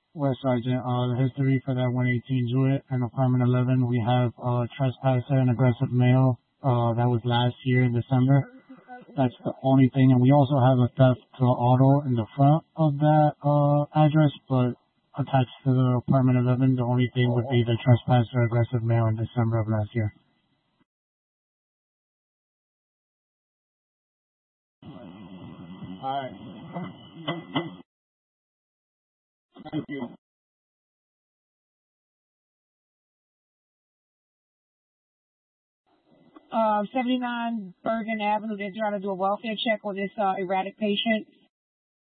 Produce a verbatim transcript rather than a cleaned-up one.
West Sergeant. Uh, the history for that one eighteen Jewett and apartment eleven, we have uh, trespasser and aggressive male. Uh, that was last year in December. That's the only thing. And we also have a theft to auto in the front of that uh, address, but attached to the apartment eleven, the only thing would be the trespasser aggressive male in December of last year. All right. Thank you. Uh, seventy-nine Bergen Avenue, they're trying to do a welfare check on this uh, erratic patient.